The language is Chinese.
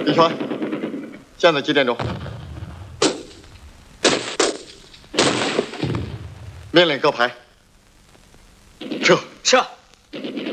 李全，现在几点钟？命令各排撤。 撤。